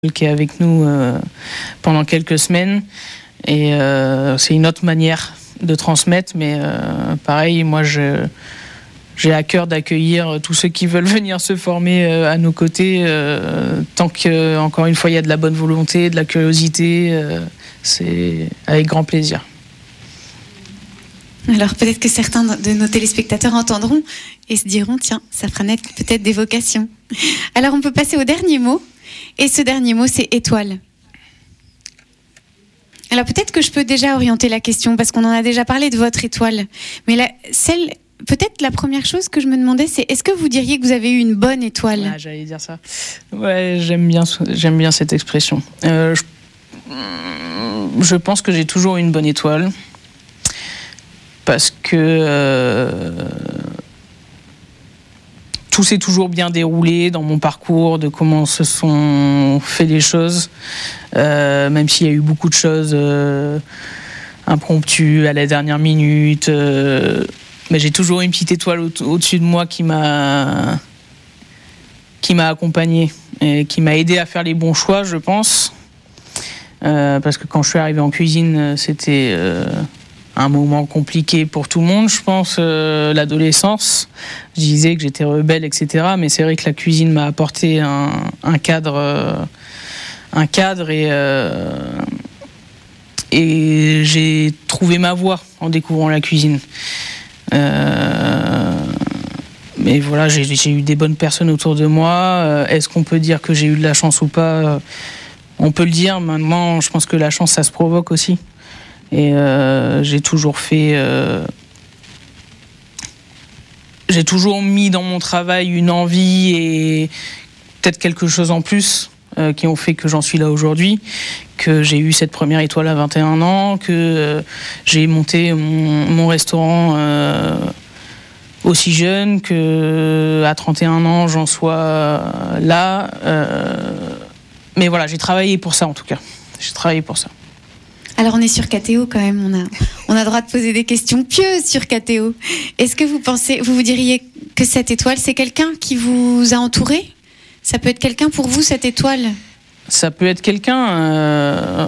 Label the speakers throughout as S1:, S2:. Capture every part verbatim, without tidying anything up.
S1: qui est avec nous euh, pendant quelques semaines. Et euh, c'est une autre manière de transmettre, mais euh, pareil, moi je, j'ai à cœur d'accueillir tous ceux qui veulent venir se former euh, à nos côtés, euh, tant que, encore une fois, il y a de la bonne volonté, de la curiosité, euh, c'est avec grand plaisir.
S2: Alors peut-être que certains de nos téléspectateurs entendront et se diront, tiens, ça fera naître peut-être des vocations. Alors on peut passer au dernier mot, et ce dernier mot c'est étoile. Alors peut-être que je peux déjà orienter la question, parce qu'on en a déjà parlé de votre étoile, mais la, celle, peut-être la première chose que je me demandais, c'est est-ce que vous diriez que vous avez eu une bonne étoile ?
S1: Ah, j'allais dire ça. Ouais, j'aime bien, j'aime bien cette expression. Euh, je, je pense que j'ai toujours eu une bonne étoile. Parce que euh, tout s'est toujours bien déroulé dans mon parcours, de comment se sont fait les choses, euh, même s'il y a eu beaucoup de choses euh, impromptues à la dernière minute. Euh, mais j'ai toujours une petite étoile au- au-dessus de moi qui m'a, qui m'a accompagné et qui m'a aidé à faire les bons choix, je pense. Euh, parce que quand je suis arrivé en cuisine, c'était... Euh, un moment compliqué pour tout le monde, je pense, euh, l'adolescence. Je disais que j'étais rebelle, et cetera. Mais c'est vrai que la cuisine m'a apporté un, un cadre, euh, un cadre et, euh, et j'ai trouvé ma voie en découvrant la cuisine. Euh, mais voilà, j'ai, j'ai eu des bonnes personnes autour de moi. Euh, est-ce qu'on peut dire que j'ai eu de la chance ou pas ? On peut le dire. Maintenant, je pense que la chance, ça se provoque aussi. Et euh, j'ai toujours fait... Euh, j'ai toujours mis dans mon travail une envie et peut-être quelque chose en plus euh, qui ont fait que j'en suis là aujourd'hui, que j'ai eu cette première étoile à vingt et un ans, que euh, j'ai monté mon, mon restaurant euh, aussi jeune, qu'à trente et un ans, j'en sois là. Euh, mais voilà, j'ai travaillé pour ça en tout cas. J'ai travaillé pour ça.
S2: Alors on est sur K T O quand même, on a, on a le droit de poser des questions pieuses sur K T O. Est-ce que vous pensez, vous vous diriez que cette étoile, c'est quelqu'un qui vous a entouré ? Ça peut être quelqu'un pour vous, cette étoile ?
S1: Ça peut être quelqu'un... Euh,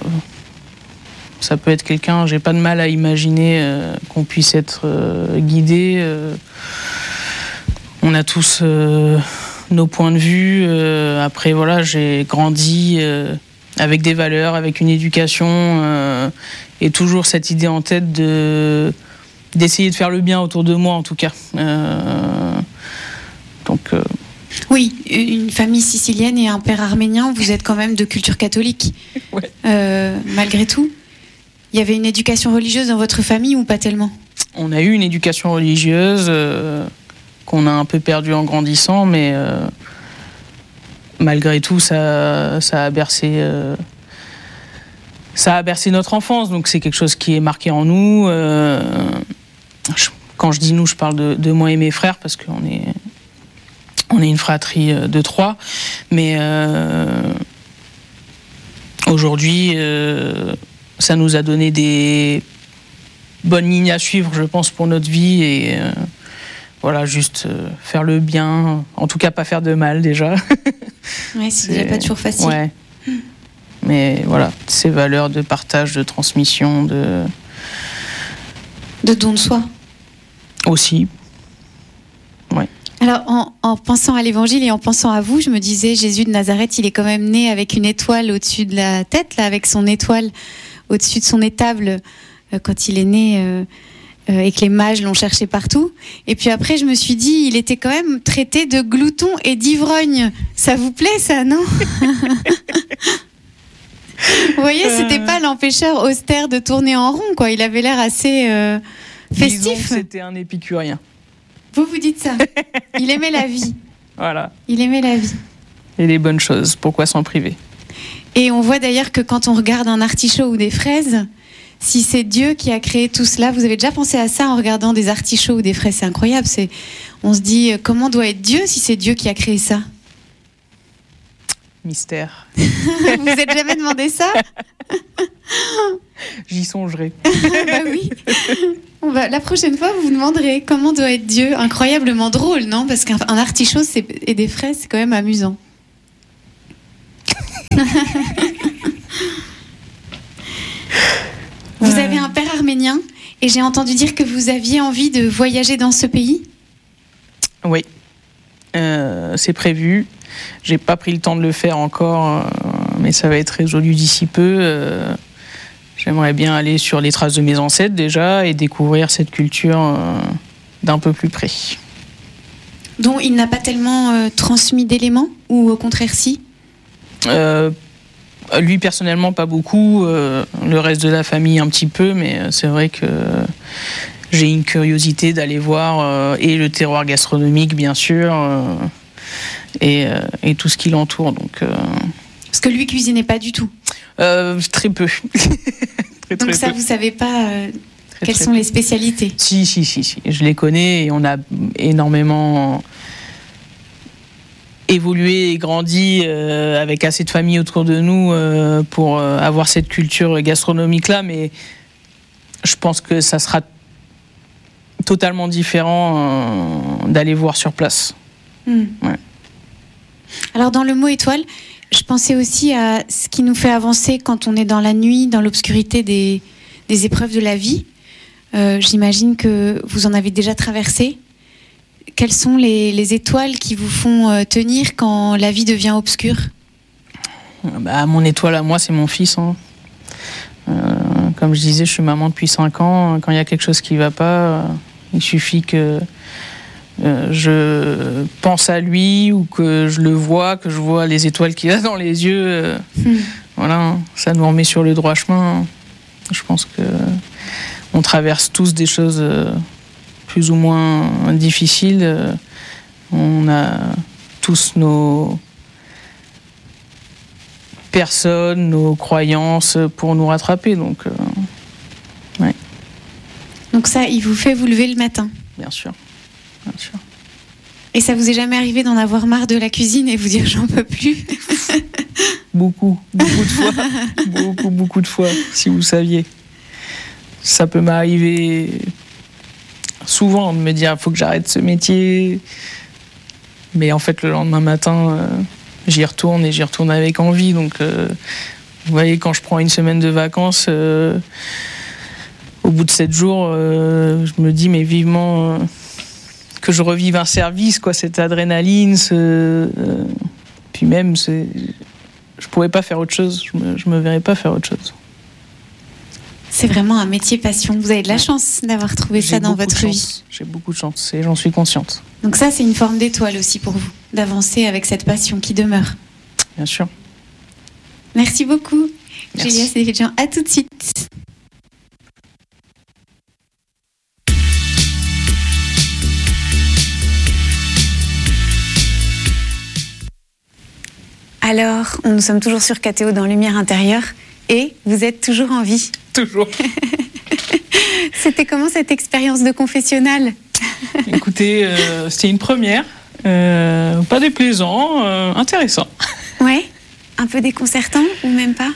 S1: ça peut être quelqu'un, j'ai pas de mal à imaginer euh, qu'on puisse être euh, guidé. Euh, on a tous euh, nos points de vue. Euh, après, voilà, j'ai grandi... Euh, avec des valeurs, avec une éducation euh, et toujours cette idée en tête de, d'essayer de faire le bien autour de moi en tout cas. Euh, donc, euh...
S2: Oui, une famille sicilienne et un père arménien, vous êtes quand même de culture catholique.
S1: Ouais.
S2: Euh, malgré tout, il y avait une éducation religieuse dans votre famille ou pas tellement ?
S1: On a eu une éducation religieuse euh, qu'on a un peu perdue en grandissant, mais... Euh, malgré tout, ça, ça a bercé, euh, ça a bercé notre enfance. Donc c'est quelque chose qui est marqué en nous. Euh, je, quand je dis nous, je parle de, de moi et mes frères parce qu'on est, on est une fratrie de trois. Mais euh, aujourd'hui, euh, ça nous a donné des bonnes lignes à suivre, je pense, pour notre vie et euh, voilà, juste euh, faire le bien. En tout cas, pas faire de mal déjà.
S2: Ouais, c'est, c'est déjà pas toujours facile.
S1: Ouais. Mais voilà, ces valeurs de partage, de transmission, de...
S2: De don de soi.
S1: Aussi. Ouais.
S2: Alors, en, en pensant à l'évangile et en pensant à vous, je me disais, Jésus de Nazareth, il est quand même né avec une étoile au-dessus de la tête, là, avec son étoile au-dessus de son étable, euh, quand il est né... Euh, Euh, et que les mages l'ont cherché partout. Et puis après, je me suis dit, il était quand même traité de glouton et d'ivrogne. Ça vous plaît, ça, non ? Vous voyez, c'était pas l'empêcheur austère de tourner en rond, quoi. Il avait l'air assez euh, festif.
S1: Disons que c'était un épicurien.
S2: Vous vous dites ça ? Il aimait la vie.
S1: Voilà.
S2: Il aimait la vie.
S1: Et les bonnes choses, pourquoi s'en priver ?
S2: Et on voit d'ailleurs que quand on regarde un artichaut ou des fraises, si c'est Dieu qui a créé tout cela, vous avez déjà pensé à ça en regardant des artichauts ou des fraises ? C'est incroyable. C'est, on se dit, comment doit être Dieu si c'est Dieu qui a créé ça ?
S1: Mystère.
S2: Vous vous êtes jamais demandé ça ?
S1: J'y songerai.
S2: Bah oui. Bon bah, la prochaine fois, vous vous demanderez comment doit être Dieu. Incroyablement drôle, non ? Parce qu'un un artichaut c'est, et des fraises, c'est quand même amusant. Vous avez un père arménien et j'ai entendu dire que vous aviez envie de voyager dans ce pays.
S1: Oui, euh, c'est prévu. J'ai pas pris le temps de le faire encore, euh, mais ça va être résolu d'ici peu. Euh, j'aimerais bien aller sur les traces de mes ancêtres déjà et découvrir cette culture euh, d'un peu plus près.
S2: Dont il n'a pas tellement euh, transmis d'éléments, ou au contraire si
S1: euh, Lui personnellement pas beaucoup, euh, le reste de la famille un petit peu, mais c'est vrai que j'ai une curiosité d'aller voir euh, et le terroir gastronomique bien sûr, euh, et, euh, et tout ce qui l'entoure. Donc, euh...
S2: Parce que lui cuisinait pas du tout
S1: euh, Très peu. très,
S2: Donc
S1: très
S2: ça
S1: peu.
S2: vous savez pas euh,
S1: très,
S2: quelles
S1: très
S2: sont
S1: peu.
S2: les spécialités?
S1: Si, si, si, si, je les connais et on a énormément évolué et grandi euh, avec assez de familles autour de nous euh, pour euh, avoir cette culture gastronomique-là, mais je pense que ça sera totalement différent euh, d'aller voir sur place.
S2: Mmh.
S1: Ouais.
S2: Alors dans le mot étoile, je pensais aussi à ce qui nous fait avancer quand on est dans la nuit, dans l'obscurité des, des épreuves de la vie. Euh, j'imagine que vous en avez déjà traversé. Quelles sont les, les étoiles qui vous font euh, tenir quand la vie devient obscure?
S1: Bah, mon étoile à moi, c'est mon fils. Hein. Euh, comme je disais, je suis maman depuis cinq ans. Quand il y a quelque chose qui ne va pas, euh, il suffit que euh, je pense à lui ou que je le vois, que je vois les étoiles qu'il a dans les yeux. Euh, mmh. Voilà, ça nous remet sur le droit chemin. Je pense que on traverse tous des choses euh, plus ou moins difficiles. On a tous nos personnes, nos croyances pour nous rattraper. Donc, euh, ouais.
S2: Donc ça, il vous fait vous lever le matin?
S1: Bien sûr, bien sûr.
S2: Et ça vous est jamais arrivé d'en avoir marre de la cuisine et vous dire j'en peux plus?
S1: Beaucoup, beaucoup de fois. beaucoup, beaucoup de fois, si vous saviez. Ça peut m'arriver souvent de me dire il faut que j'arrête ce métier. Mais en fait, le lendemain matin, euh, j'y retourne et j'y retourne avec envie. Donc, euh, vous voyez, quand je prends une semaine de vacances, euh, au bout de sept jours, euh, je me dis mais vivement euh, que je revive un service, quoi, cette adrénaline. Ce, euh, puis même, c'est, je pourrais pas faire autre chose. Je me, je me verrais pas faire autre chose.
S2: C'est vraiment un métier passion. Vous avez de la chance d'avoir trouvé
S1: J'ai
S2: ça dans votre
S1: vie.
S2: vie.
S1: J'ai beaucoup de chance et j'en suis consciente.
S2: Donc ça, c'est une forme d'étoile aussi pour vous, d'avancer avec cette passion qui demeure.
S1: Bien sûr.
S2: Merci beaucoup.
S1: Merci.
S2: Julia Sévédjian, à tout de suite. Alors, nous sommes toujours sur K T O dans Lumière intérieure et vous êtes toujours en vie.
S1: Toujours.
S2: C'était comment cette expérience de confessionnal?
S1: Écoutez, euh, c'était une première. Euh, pas déplaisant, euh, intéressant.
S2: Ouais, un peu déconcertant ou même pas?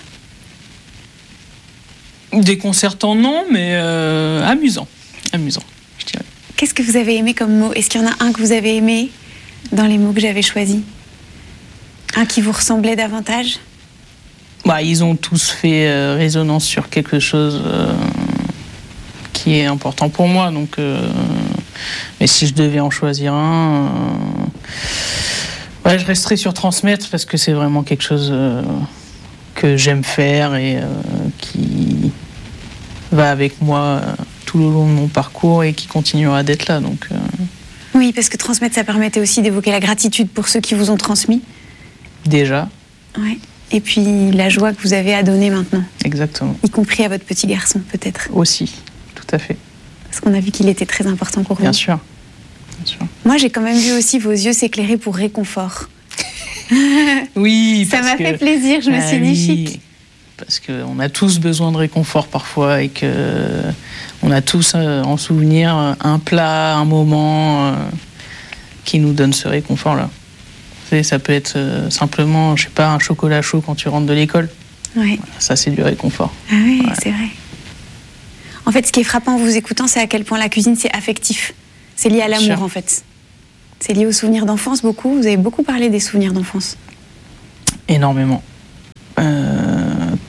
S1: Déconcertant, non, mais euh, amusant. Amusant, je dirais.
S2: Qu'est-ce que vous avez aimé comme mot? Est-ce qu'il y en a un que vous avez aimé dans les mots que j'avais choisis? Un qui vous ressemblait davantage?
S1: Bah, ils ont tous fait euh, résonance sur quelque chose euh, qui est important pour moi. Donc, euh, mais si je devais en choisir un, euh, ouais, je resterais sur transmettre parce que c'est vraiment quelque chose euh, que j'aime faire et euh, qui va avec moi euh, tout le long de mon parcours et qui continuera d'être là. Donc, euh...
S2: oui, parce que transmettre, ça permettait aussi d'évoquer la gratitude pour ceux qui vous ont transmis.
S1: Déjà.
S2: Ouais. Et puis la joie que vous avez à donner maintenant.
S1: Exactement.
S2: Y compris à votre petit garçon, peut-être.
S1: Aussi, tout à fait.
S2: Parce qu'on a vu qu'il était très important pour vous.
S1: Bien sûr. Bien sûr.
S2: Moi, j'ai quand même vu aussi vos yeux s'éclairer pour réconfort.
S1: Oui,
S2: ça
S1: parce
S2: m'a
S1: que...
S2: fait plaisir, je me
S1: ah,
S2: suis dit
S1: oui.
S2: chic.
S1: Parce qu'on a tous besoin de réconfort parfois et qu'on a tous euh, en souvenir un plat, un moment euh, qui nous donne ce réconfort-là. Ça peut être euh, simplement, je sais pas, un chocolat chaud quand tu rentres de l'école.
S2: Ouais.
S1: Voilà, ça, c'est du réconfort.
S2: Ah oui,
S1: ouais.
S2: C'est vrai. En fait, ce qui est frappant en vous écoutant, c'est à quel point la cuisine, c'est affectif. C'est lié à l'amour,
S1: Sûr.
S2: en fait. C'est lié aux souvenirs d'enfance, beaucoup. Vous avez beaucoup parlé des souvenirs d'enfance.
S1: Énormément.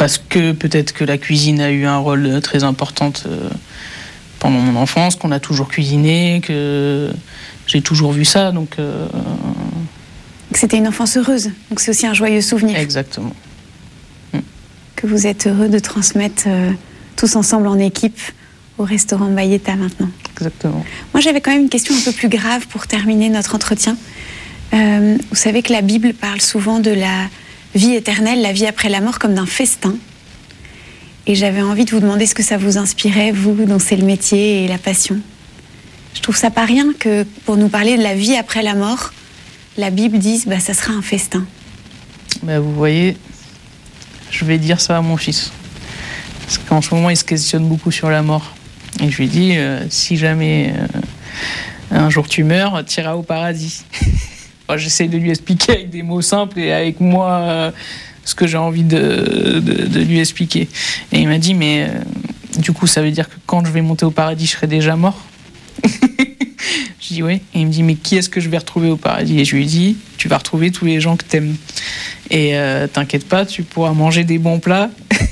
S1: parce que peut-être que la cuisine a eu un rôle très important euh, pendant mon enfance, qu'on a toujours cuisiné, que j'ai toujours vu ça. Donc, euh...
S2: C'était une enfance heureuse, donc c'est aussi un joyeux souvenir.
S1: Exactement. Mm.
S2: Que vous êtes heureux de transmettre euh, tous ensemble en équipe au restaurant Bayeta maintenant.
S1: Exactement.
S2: Moi, j'avais quand même une question un peu plus grave pour terminer notre entretien. Euh, vous savez que la Bible parle souvent de la vie éternelle, la vie après la mort, comme d'un festin. Et j'avais envie de vous demander ce que ça vous inspirait, vous, dont c'est le métier et la passion. Je trouve ça pas rien que pour nous parler de la vie après la mort, la Bible dise bah, ça sera un festin.
S1: Bah, vous voyez, je vais dire ça à mon fils. Parce qu'en ce moment, il se questionne beaucoup sur la mort. Et je lui dis, euh, si jamais euh, un jour tu meurs, tu iras au paradis. Enfin, j'essaie de lui expliquer avec des mots simples et avec moi euh, ce que j'ai envie de, de, de lui expliquer. Et il m'a dit, mais euh, du coup, ça veut dire que quand je vais monter au paradis, je serai déjà mort. Je dis oui. Et il me dit, mais qui est-ce que je vais retrouver au paradis? Et je lui dis, tu vas retrouver tous les gens que t'aimes. Et euh, t'inquiète pas, tu pourras manger des bons plats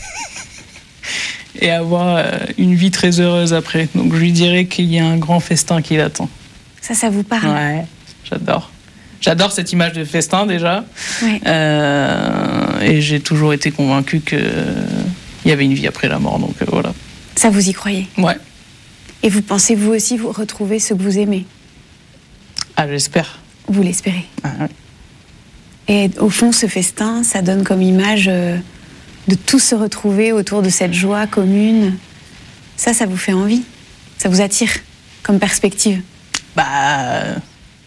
S1: et avoir euh, une vie très heureuse après. Donc je lui dirais qu'il y a un grand festin qui l'attend.
S2: Ça, ça vous parle?
S1: Ouais, j'adore. J'adore cette image de festin déjà.
S2: Ouais.
S1: Euh, et j'ai toujours été convaincu qu'il y avait une vie après la mort. Donc euh, voilà.
S2: Ça, vous y croyez?
S1: Ouais.
S2: Et vous pensez vous aussi vous retrouver ce que vous aimez?
S1: Ah, j'espère.
S2: Vous l'espérez?
S1: Ah, ouais.
S2: Et au fond, ce festin, ça donne comme image euh, de tous se retrouver autour de cette joie commune. Ça, ça vous fait envie? Ça vous attire comme perspective?
S1: Bah...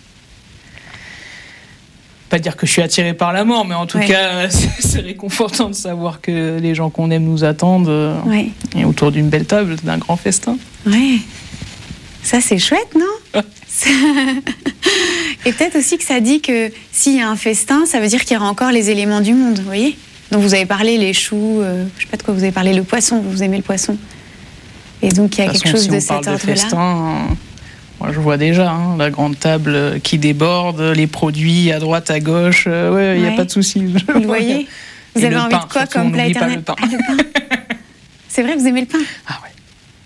S1: Pas dire que je suis attiré par la mort, mais en tout ouais. cas, c'est, c'est réconfortant de savoir que les gens qu'on aime nous attendent euh,
S2: ouais.
S1: et autour d'une belle table, d'un grand festin.
S2: Ouais. Ça, c'est chouette, non? Et peut-être aussi que ça dit que s'il y a un festin, ça veut dire qu'il y aura encore les éléments du monde, vous voyez? Donc vous avez parlé les choux, euh, je sais pas de quoi vous avez parlé, le poisson, vous aimez le poisson. Et donc il y a quelque chose si de cet ordre-là. De festin,
S1: moi, je vois déjà hein, la grande table qui déborde, les produits à droite, à gauche. Euh, ouais, il n'y a pas de souci.
S2: Vous le voyez? Vous avez envie pain, de quoi surtout, comme plat éternel?
S1: Pas le pain.
S2: Ah, le pain. C'est vrai, vous aimez le pain?
S1: Ah ouais.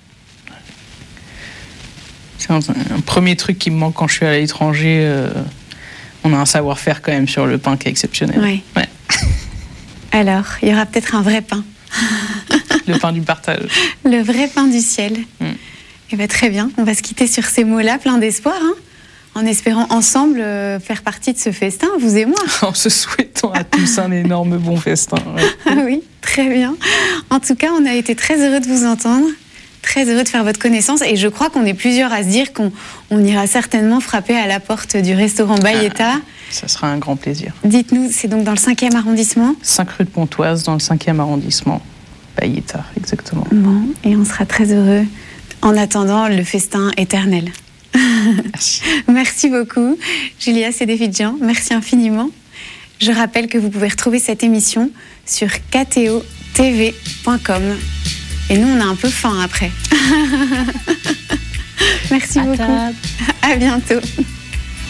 S1: C'est un, un premier truc qui me manque quand je suis à l'étranger. Euh, on a un savoir-faire quand même sur le pain qui est exceptionnel.
S2: Ouais.
S1: Ouais.
S2: Alors, il y aura peut-être un vrai pain.
S1: Le pain du partage.
S2: Le vrai pain du ciel. Mm. Eh bien, très bien, on va se quitter sur ces mots-là, plein d'espoir, hein, en espérant ensemble euh, faire partie de ce festin, vous et moi.
S1: En se souhaitant à tous un énorme bon festin. Ouais.
S2: Ah oui, très bien. En tout cas, on a été très heureux de vous entendre, très heureux de faire votre connaissance, et je crois qu'on est plusieurs à se dire qu'on on ira certainement frapper à la porte du restaurant Bayeta.
S1: Ah, ça sera un grand plaisir.
S2: Dites-nous, c'est donc dans le cinquième arrondissement?
S1: cinq rue de Pontoise, dans le cinquième arrondissement. Bayeta, exactement.
S2: Bon, et on sera très heureux. En attendant le festin éternel.
S1: Merci.
S2: Merci beaucoup, Julia Sédéfidjian. Merci infiniment. Je rappelle que vous pouvez retrouver cette émission sur k t o t v point com. Et nous, on a un peu faim après. Merci à beaucoup. Table. À bientôt.